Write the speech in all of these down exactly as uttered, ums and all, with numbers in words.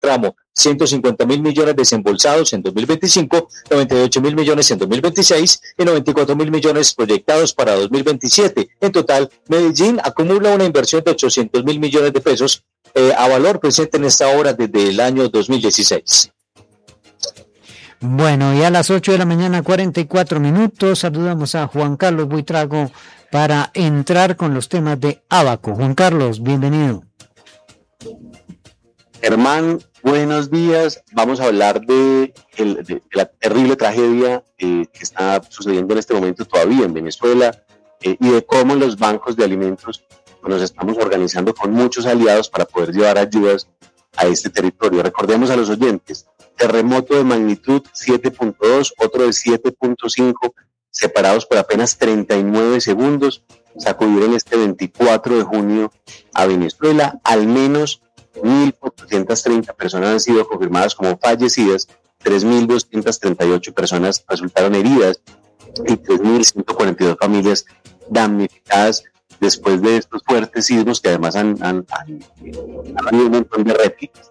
tramo, ciento cincuenta mil millones desembolsados en dos mil veinticinco, noventa y ocho mil millones en dos mil veintiséis y noventa y cuatro mil millones proyectados para dos mil veintisiete. En total, Medellín acumula una inversión de ochocientos mil millones de pesos eh, a valor presente en esta obra desde el año dos mil dieciséis. Bueno, y a las ocho de la mañana, cuarenta y cuatro minutos, saludamos a Juan Carlos Buitrago para entrar con los temas de Abaco. Juan Carlos, bienvenido. Germán, buenos días. Vamos a hablar de, el, de, de la terrible tragedia eh, que está sucediendo en este momento todavía en Venezuela eh, y de cómo los bancos de alimentos nos estamos organizando con muchos aliados para poder llevar ayudas a este territorio. Recordemos a los oyentes, terremoto de magnitud siete punto dos, otro de siete punto cinco, separados por apenas treinta y nueve segundos, sacudieron este veinticuatro de junio a Venezuela. Al menos mil cuatrocientas treinta personas han sido confirmadas como fallecidas, tres mil doscientas treinta y ocho personas resultaron heridas y tres mil ciento cuarenta y dos familias damnificadas después de estos fuertes sismos que además han, han, han, han habido un montón de réplicas.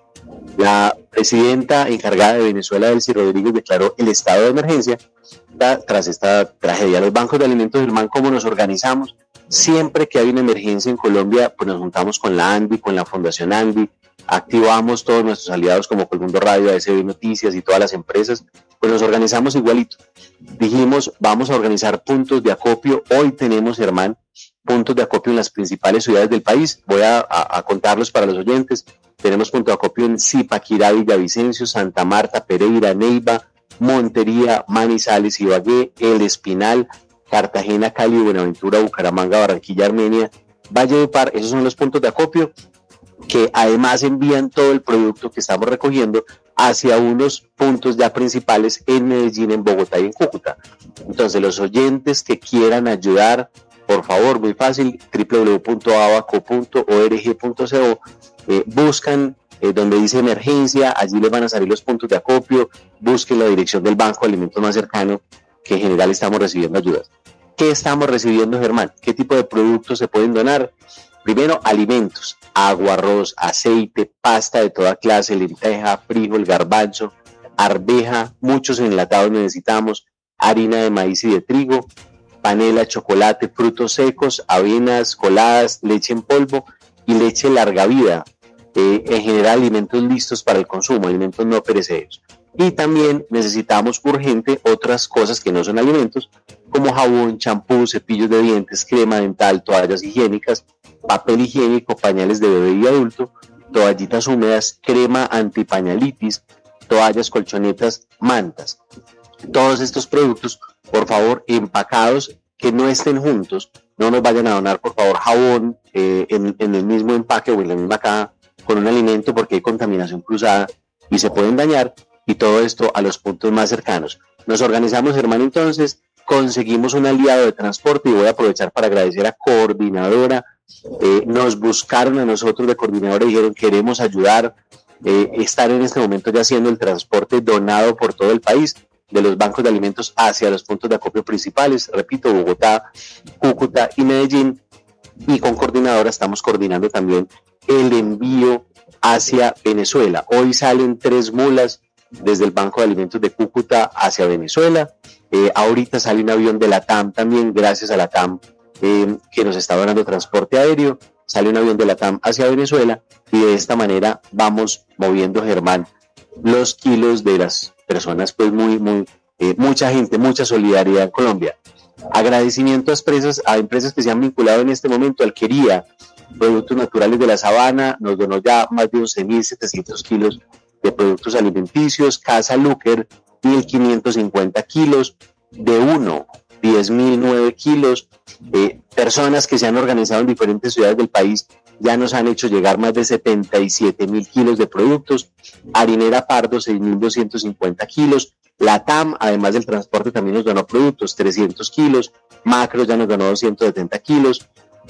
La presidenta encargada de Venezuela, Delcy Rodríguez, declaró el estado de emergencia tras esta tragedia. Los bancos de alimentos, Germán, ¿cómo nos organizamos? Siempre que hay una emergencia en Colombia, pues nos juntamos con la ANDI, con la Fundación ANDI, activamos todos nuestros aliados como Colmundo Radio, A S B Noticias y todas las empresas, pues nos organizamos igualito. Dijimos, vamos a organizar puntos de acopio. Hoy tenemos, Germán, puntos de acopio en las principales ciudades del país. Voy a, a, a contarlos para los oyentes. Tenemos punto de acopio en Zipaquirá, Villavicencio, Santa Marta, Pereira, Neiva, Montería, Manizales, Ibagué, El Espinal, Cartagena, Cali, Buenaventura, Bucaramanga, Barranquilla, Armenia, Valledupar. Esos son los puntos de acopio que además envían todo el producto que estamos recogiendo hacia unos puntos ya principales en Medellín, en Bogotá y en Cúcuta. Entonces, los oyentes que quieran ayudar, por favor, muy fácil, doble u doble u doble u punto abaco punto org punto co, eh, buscan eh, donde dice emergencia, allí les van a salir los puntos de acopio, busquen la dirección del banco de alimentos más cercano, que en general estamos recibiendo ayudas. ¿Qué estamos recibiendo, Germán? ¿Qué tipo de productos se pueden donar? Primero, alimentos, agua, arroz, aceite, pasta de toda clase, lenteja, frijol, garbanzo, arveja, muchos enlatados necesitamos, harina de maíz y de trigo, panela, chocolate, frutos secos, avenas coladas, leche en polvo y leche larga vida. Eh, en general, alimentos listos para el consumo, alimentos no perecederos. Y también necesitamos urgente otras cosas que no son alimentos, como jabón, champú, cepillos de dientes, crema dental, toallas higiénicas, papel higiénico, pañales de bebé y adulto, toallitas húmedas, crema antipañalitis, toallas, colchonetas, mantas. Todos estos productos, por favor, empacados, que no estén juntos. No nos vayan a donar, por favor, jabón eh, en, en el mismo empaque o en la misma caja con un alimento, porque hay contaminación cruzada y se pueden dañar. Y todo esto a los puntos más cercanos. Nos organizamos, hermano, entonces conseguimos un aliado de transporte y voy a aprovechar para agradecer a Coordinadora. Eh, nos buscaron a nosotros de Coordinadora y dijeron, queremos ayudar, eh, estar en este momento ya haciendo el transporte donado por todo el país de los bancos de alimentos hacia los puntos de acopio principales, repito, Bogotá, Cúcuta y Medellín. Y con Coordinadora estamos coordinando también el envío hacia Venezuela. Hoy salen tres mulas desde el Banco de Alimentos de Cúcuta hacia Venezuela. Eh, ahorita sale un avión de la T A M también, gracias a la T A M, eh, que nos está dando transporte aéreo. Sale un avión de la T A M hacia Venezuela y de esta manera vamos moviendo, Germán, los kilos de las personas, pues muy, muy, eh, mucha gente, mucha solidaridad en Colombia. Agradecimiento a empresas, a empresas que se han vinculado en este momento. Alquería, Productos Naturales de la Sabana, nos donó ya más de once mil setecientos kilos de productos alimenticios. Casa Luker, mil quinientos cincuenta kilos, de uno, diez mil nueve kilos. Eh, personas que se han organizado en diferentes ciudades del país ya nos han hecho llegar más de setenta y siete mil kilos de productos. Harinera Pardo, seis mil doscientos cincuenta kilos. La T A M, además del transporte, también nos donó productos, trescientos kilos. Macro ya nos donó doscientos setenta kilos.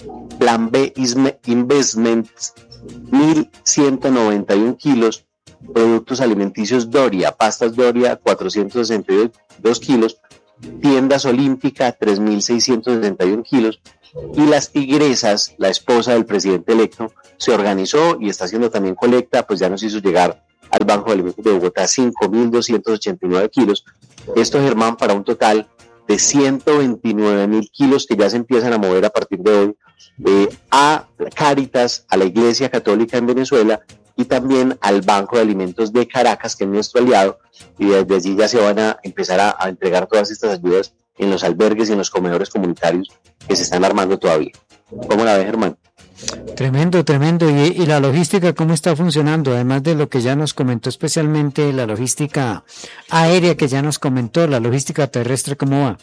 Plan B Investments, mil ciento noventa y uno kilos. Productos alimenticios Doria, pastas Doria, cuatrocientos sesenta y dos kilos. Tiendas Olímpica, tres mil seiscientos sesenta y uno kilos. Y las Tigresas, la esposa del presidente electo, se organizó y está haciendo también colecta, pues ya nos hizo llegar al Banco de Alimentos de Bogotá cinco mil doscientos ochenta y nueve kilos. Esto, Germán, para un total de ciento veintinueve mil kilos que ya se empiezan a mover a partir de hoy eh, a Cáritas, a la Iglesia Católica en Venezuela y también al Banco de Alimentos de Caracas, que es nuestro aliado, y desde allí ya se van a empezar a, a entregar todas estas ayudas en los albergues y en los comedores comunitarios que se están armando todavía. ¿Cómo la ves, Germán? Tremendo, tremendo. ¿Y, y la logística cómo está funcionando? Además de lo que ya nos comentó, especialmente la logística aérea que ya nos comentó, la logística terrestre, ¿cómo va?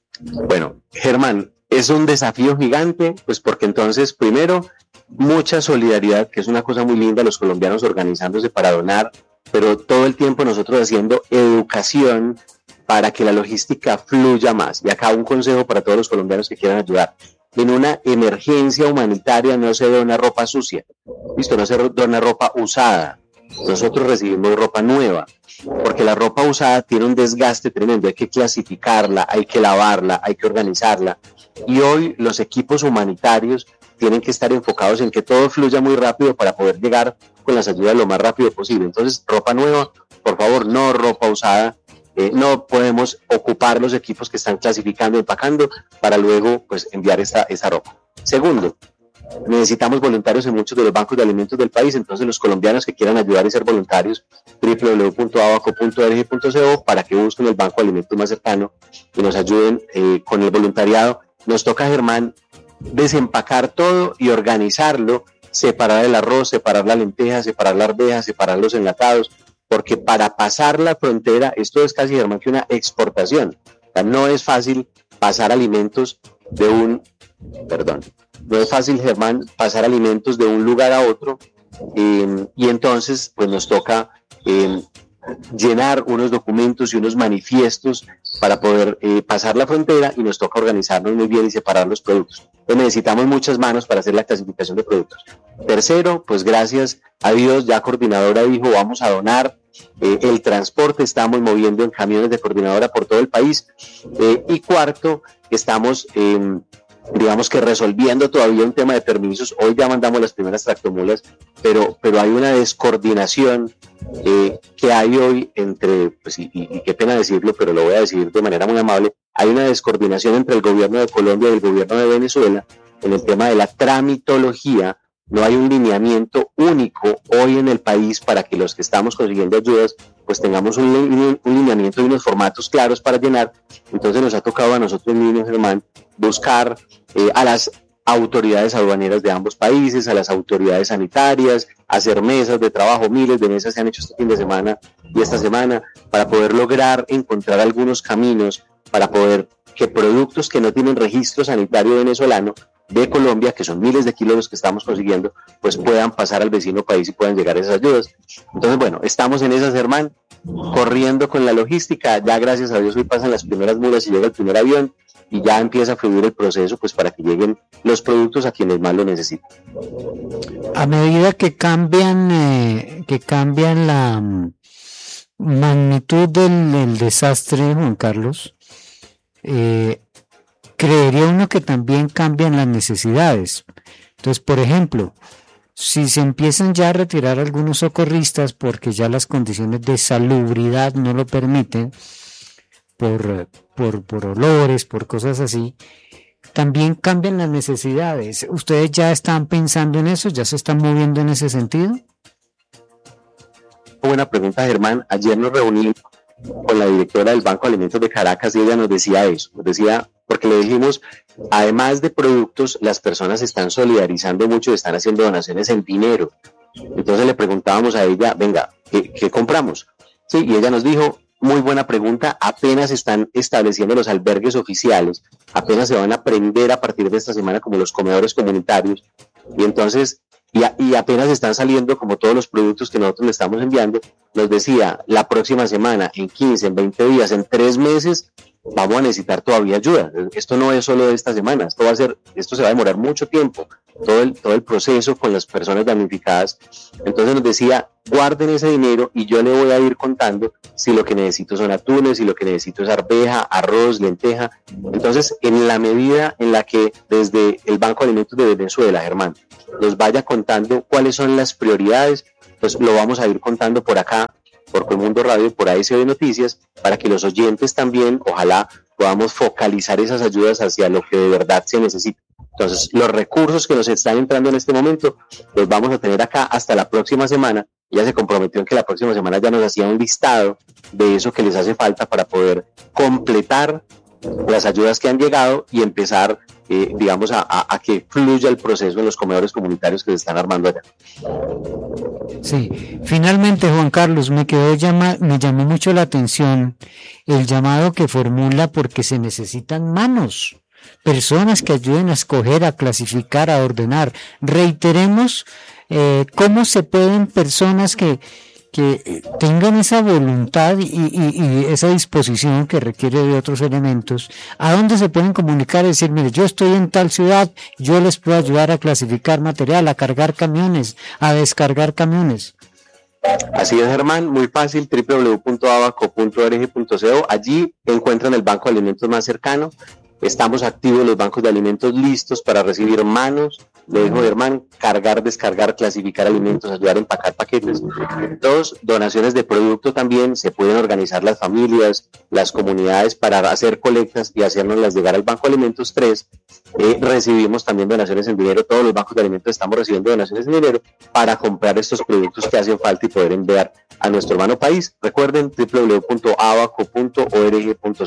Bueno, Germán, es un desafío gigante, pues porque entonces, primero, mucha solidaridad, que es una cosa muy linda, los colombianos organizándose para donar, pero todo el tiempo nosotros haciendo educación para que la logística fluya más. Y acá un consejo para todos los colombianos que quieran ayudar. En una emergencia humanitaria no se dona ropa sucia, listo, no se dona ropa usada. Nosotros recibimos ropa nueva, porque la ropa usada tiene un desgaste tremendo, hay que clasificarla, hay que lavarla, hay que organizarla. Y hoy los equipos humanitarios tienen que estar enfocados en que todo fluya muy rápido para poder llegar con las ayudas lo más rápido posible. Entonces, ropa nueva, por favor, no ropa usada. Eh, no podemos ocupar los equipos que están clasificando, empacando, para luego pues enviar esta, esta ropa. Segundo, necesitamos voluntarios en muchos de los bancos de alimentos del país, entonces los colombianos que quieran ayudar y ser voluntarios, doble u doble u doble u punto abaco punto org punto co, para que busquen el banco de alimentos más cercano y nos ayuden eh, con el voluntariado. Nos toca, Germán, desempacar todo y organizarlo, separar el arroz, separar la lenteja, separar la arveja, separar los enlatados, porque para pasar la frontera, esto es casi, Germán, que una exportación. O sea, no es fácil pasar alimentos de un, perdón, no es fácil, Germán, pasar alimentos de un lugar a otro, eh, y entonces pues nos toca eh, llenar unos documentos y unos manifiestos para poder eh, pasar la frontera, y nos toca organizarnos muy bien y separar los productos. Entonces necesitamos muchas manos para hacer la clasificación de productos. Tercero, pues gracias a Dios, ya Coordinadora dijo, vamos a donar eh, el transporte, estamos moviendo en camiones de Coordinadora por todo el país. Eh, y cuarto, estamos, eh, digamos que resolviendo todavía un tema de permisos. Hoy ya mandamos las primeras tractomulas, pero, pero hay una descoordinación eh, que hay hoy entre, pues, y, y, y qué pena decirlo, pero lo voy a decir de manera muy amable, hay una descoordinación entre el gobierno de Colombia y el gobierno de Venezuela en el tema de la tramitología. No hay un lineamiento único hoy en el país para que los que estamos consiguiendo ayudas pues tengamos un, un lineamiento y unos formatos claros para llenar. Entonces nos ha tocado a nosotros mismos, Germán, buscar eh, a las autoridades aduaneras de ambos países, a las autoridades sanitarias, hacer mesas de trabajo, miles de mesas se han hecho este fin de semana y esta semana, para poder lograr encontrar algunos caminos para poder que productos que no tienen registro sanitario venezolano de Colombia, que son miles de kilos los que estamos consiguiendo, pues puedan pasar al vecino país y puedan llegar esas ayudas. Entonces, bueno, estamos en esas, Germán, corriendo con la logística. Ya gracias a Dios hoy pasan las primeras mulas y llega el primer avión y ya empieza a fluir el proceso pues para que lleguen los productos a quienes más lo necesitan. A medida que cambian eh, que cambian la um, magnitud del, del desastre, Juan Carlos, eh, creería uno que también cambian las necesidades. Entonces, por ejemplo, si se empiezan ya a retirar algunos socorristas porque ya las condiciones de salubridad no lo permiten, por, por, por olores, por cosas así, también cambian las necesidades. ¿Ustedes ya están pensando en eso? ¿Ya se están moviendo en ese sentido? Buena pregunta, Germán. Ayer nos reunimos con la directora del Banco de Alimentos de Caracas y ella nos decía eso, nos decía, porque le dijimos, además de productos, las personas se están solidarizando mucho y están haciendo donaciones en dinero. Entonces le preguntábamos a ella, venga, ¿qué, qué compramos? Sí, y ella nos dijo, muy buena pregunta, apenas están estableciendo los albergues oficiales, apenas se van a aprender a partir de esta semana como los comedores comunitarios, y entonces, y, a, y apenas están saliendo como todos los productos que nosotros le estamos enviando. Nos decía, la próxima semana, en quince, en veinte días, en tres meses, vamos a necesitar todavía ayuda. Esto no es solo de esta semana, esto va a ser, esto se va a demorar mucho tiempo, todo el, todo el proceso con las personas damnificadas. Entonces nos decía, guarden ese dinero y yo le voy a ir contando si lo que necesito son atunes, si lo que necesito es arveja, arroz, lenteja. Entonces, en la medida en la que desde el Banco de Alimentos de Venezuela, Germán, nos vaya contando cuáles son las prioridades, pues lo vamos a ir contando por acá, por Colmundo Radio, por A S B Noticias, para que los oyentes también, ojalá podamos focalizar esas ayudas hacia lo que de verdad se necesita. Entonces, los recursos que nos están entrando en este momento, los vamos a tener acá hasta la próxima semana. Ella se comprometió en que la próxima semana ya nos hacía un listado de eso que les hace falta para poder completar las ayudas que han llegado y empezar, eh, digamos, a, a, a que fluya el proceso en los comedores comunitarios que se están armando allá. Sí, finalmente, Juan Carlos, me quedó llama, me llamó mucho la atención el llamado que formula porque se necesitan manos, personas que ayuden a escoger, a clasificar, a ordenar. Reiteremos eh, cómo se pueden personas que que tengan esa voluntad y, y, y esa disposición que requiere de otros elementos, a dónde se pueden comunicar y decir, mire, yo estoy en tal ciudad, yo les puedo ayudar a clasificar material, a cargar camiones, a descargar camiones. Así es, Germán, muy fácil, doble u doble u doble u punto abaco punto org punto co. Allí encuentran el banco de alimentos más cercano. Estamos activos los bancos de alimentos listos para recibir manos. Lo dijo Germán, cargar, descargar, clasificar alimentos, ayudar a empacar paquetes. Dos, donaciones de producto también. Se pueden organizar las familias, las comunidades para hacer colectas y hacernoslas llegar al banco de alimentos. Tres, eh, recibimos también donaciones en dinero. Todos los bancos de alimentos estamos recibiendo donaciones en dinero para comprar estos productos que hacen falta y poder enviar a nuestro hermano país. Recuerden, doble u doble u doble u punto abaco punto org punto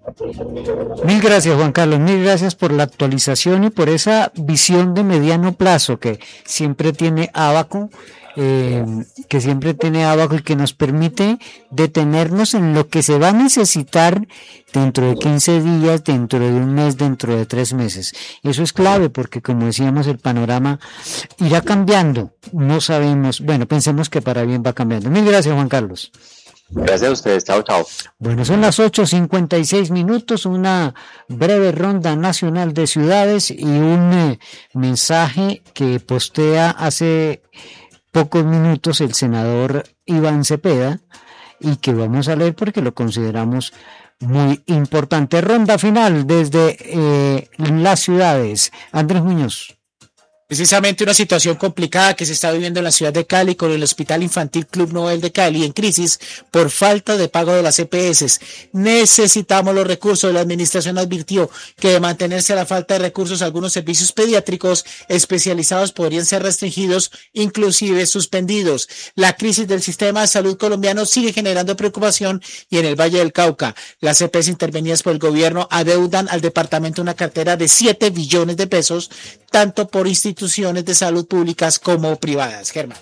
co. Mil gracias, Juan Carlos, mil gracias por la actualización y por esa visión de mediano plazo que siempre tiene Abaco, eh, que siempre tiene Abaco y que nos permite detenernos en lo que se va a necesitar dentro de quince días, dentro de un mes, dentro de tres meses. Eso es clave porque, como decíamos, el panorama irá cambiando. No sabemos, bueno, pensemos que para bien va cambiando. Mil gracias, Juan Carlos. Gracias a ustedes, chao, chao. Bueno, son las ocho cincuenta y seis minutos, una breve ronda nacional de ciudades y un eh, mensaje que postea hace pocos minutos el senador Iván Cepeda y que vamos a leer porque lo consideramos muy importante. Ronda final desde eh, las ciudades. Andrés Muñoz. Precisamente una situación complicada que se está viviendo en la ciudad de Cali con el Hospital Infantil Club Nobel de Cali en crisis por falta de pago de las E P S. Necesitamos los recursos. La administración advirtió que de mantenerse a la falta de recursos, algunos servicios pediátricos especializados podrían ser restringidos, inclusive suspendidos. La crisis del sistema de salud colombiano sigue generando preocupación y en el Valle del Cauca, las E P S intervenidas por el gobierno adeudan al departamento una cartera de siete billones de pesos, tanto por instituciones instituciones de salud públicas como privadas. Germán.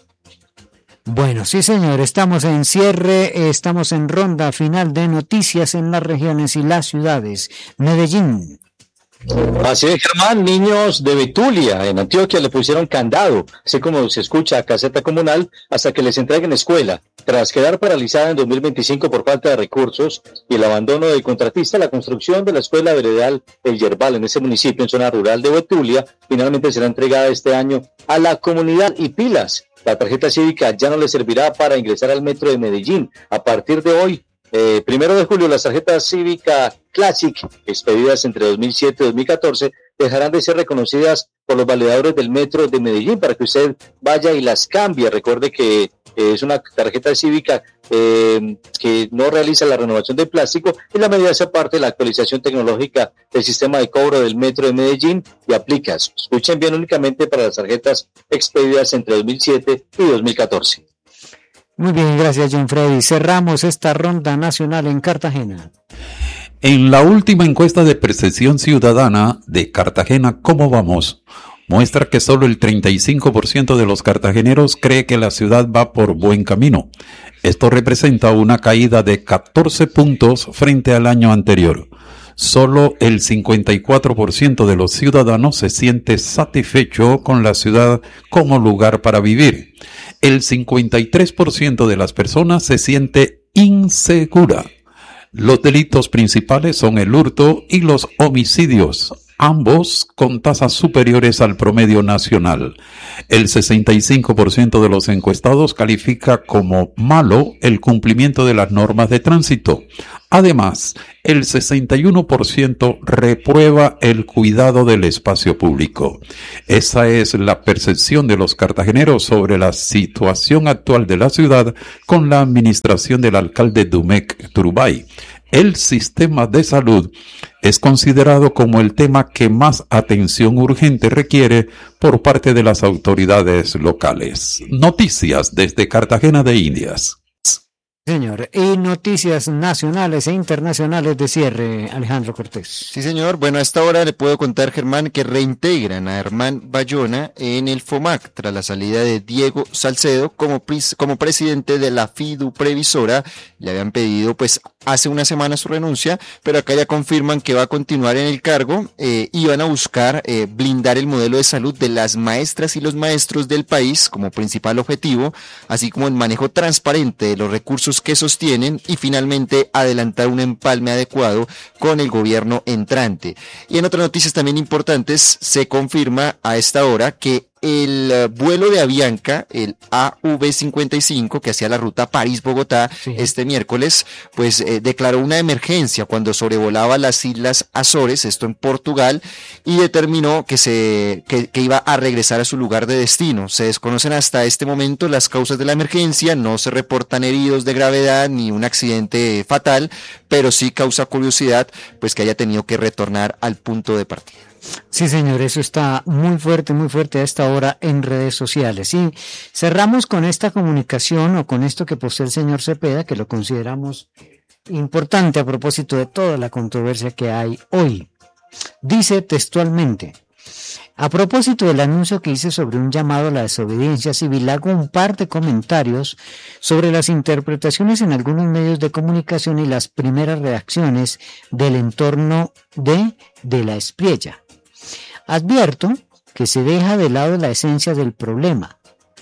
Bueno, sí señor, estamos en cierre, estamos en ronda final de noticias en las regiones y las ciudades. Medellín. Así es, Germán, niños de Betulia, en Antioquia, le pusieron candado, así como se escucha, a caseta comunal, hasta que les entreguen escuela. Tras quedar paralizada en dos mil veinticinco por falta de recursos y el abandono del contratista, la construcción de la escuela veredal El Yerbal en ese municipio, en zona rural de Betulia, finalmente será entregada este año a la comunidad y pilas. La tarjeta cívica ya no le servirá para ingresar al metro de Medellín. A partir de hoy, Eh, primero de julio, las tarjetas Cívica Classic, expedidas entre dos mil siete y dos mil catorce, dejarán de ser reconocidas por los validadores del metro de Medellín para que usted vaya y las cambie. Recuerde que eh, es una tarjeta cívica eh, que no realiza la renovación del plástico y la medida hace parte de la actualización tecnológica del sistema de cobro del metro de Medellín y aplica, escuchen bien, únicamente para las tarjetas expedidas entre dos mil siete y dos mil catorce. Muy bien, gracias John Freddy. Cerramos esta ronda nacional en Cartagena. En la última encuesta de percepción ciudadana de Cartagena, ¿cómo vamos?, muestra que solo el treinta y cinco por ciento de los cartageneros cree que la ciudad va por buen camino. Esto representa una caída de catorce puntos frente al año anterior. Solo el cincuenta y cuatro por ciento de los ciudadanos se siente satisfecho con la ciudad como lugar para vivir. El cincuenta y tres por ciento de las personas se siente insegura. Los delitos principales son el hurto y los homicidios. ambos con tasas superiores al promedio nacional. El sesenta y cinco por ciento de los encuestados califica como malo el cumplimiento de las normas de tránsito. Además, el sesenta y uno por ciento reprueba el cuidado del espacio público. Esa es la percepción de los cartageneros sobre la situación actual de la ciudad con la administración del alcalde Dumek Turbay. El sistema de salud es considerado como el tema que más atención urgente requiere por parte de las autoridades locales. Noticias desde Cartagena de Indias. Señor, y noticias nacionales e internacionales de cierre, Alejandro Cortés. Sí, señor. Bueno, a esta hora le puedo contar, Germán, que reintegran a Herman Bayona en el FOMAC tras la salida de Diego Salcedo como, como presidente de la FIDU Previsora. Le habían pedido, pues, hace una semana su renuncia, pero acá ya confirman que va a continuar en el cargo eh, y van a buscar eh, blindar el modelo de salud de las maestras y los maestros del país como principal objetivo, así como el manejo transparente de los recursos que sostienen y finalmente adelantar un empalme adecuado con el gobierno entrante. Y en otras noticias también importantes, se confirma a esta hora que el vuelo de Avianca, el A V cincuenta y cinco, que hacía la ruta París-Bogotá, sí, este miércoles, pues eh, declaró una emergencia cuando sobrevolaba las Islas Azores, esto en Portugal, y determinó que se que, que iba a regresar a su lugar de destino. Se desconocen hasta este momento las causas de la emergencia, no se reportan heridos de gravedad ni un accidente fatal, pero sí causa curiosidad pues que haya tenido que retornar al punto de partida. Sí, señor, eso está muy fuerte, muy fuerte a esta hora en redes sociales. Y cerramos con esta comunicación o con esto que posee el señor Cepeda, que lo consideramos importante a propósito de toda la controversia que hay hoy. Dice textualmente: a propósito del anuncio que hice sobre un llamado a la desobediencia civil, hago un par de comentarios sobre las interpretaciones en algunos medios de comunicación y las primeras reacciones del entorno de De la Espriella. Advierto que se deja de lado la esencia del problema,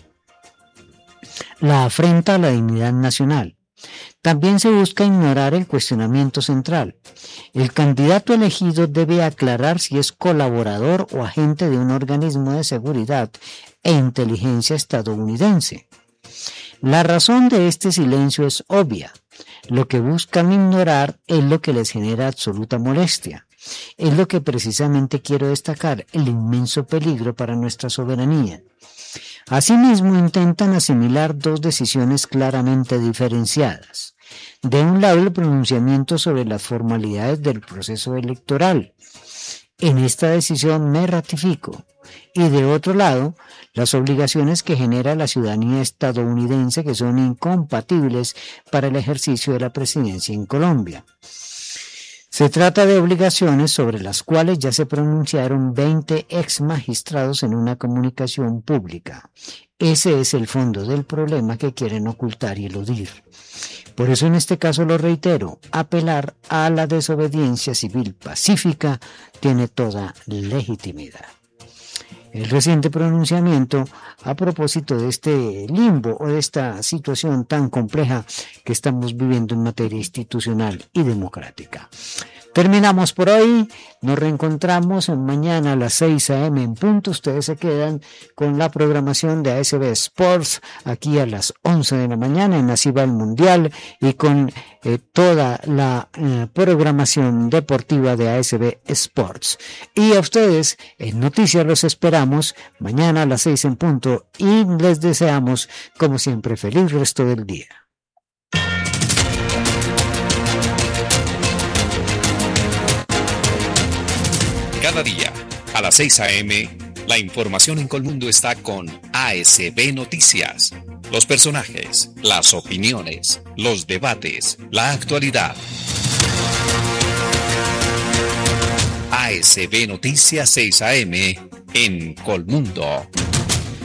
la afrenta a la dignidad nacional. También se busca ignorar el cuestionamiento central. El candidato elegido debe aclarar si es colaborador o agente de un organismo de seguridad e inteligencia estadounidense. La razón de este silencio es obvia. Lo que buscan ignorar es lo que les genera absoluta molestia. Es lo que precisamente quiero destacar, el inmenso peligro para nuestra soberanía. Asimismo, intentan asimilar dos decisiones claramente diferenciadas. De un lado, el pronunciamiento sobre las formalidades del proceso electoral. En esta decisión me ratifico. Y de otro lado, las obligaciones que genera la ciudadanía estadounidense, que son incompatibles para el ejercicio de la presidencia en Colombia. Se trata de obligaciones sobre las cuales ya se pronunciaron veinte ex magistrados en una comunicación pública. Ese es el fondo del problema que quieren ocultar y eludir. Por eso en este caso lo reitero, apelar a la desobediencia civil pacífica tiene toda legitimidad. El reciente pronunciamiento a propósito de este limbo o de esta situación tan compleja que estamos viviendo en materia institucional y democrática. Terminamos por hoy, nos reencontramos mañana a las seis a eme en punto. Ustedes se quedan con la programación de A S B Sports aquí a las once de la mañana en Así va el Mundial y con eh, toda la eh, programación deportiva de A S B Sports. Y a ustedes en Noticias los esperamos mañana a las seis en punto y les deseamos como siempre feliz resto del día. Cada día, a las seis a eme, la información en Colmundo está con A S B Noticias. Los personajes, las opiniones, los debates, la actualidad. A S B Noticias seis a eme en Colmundo.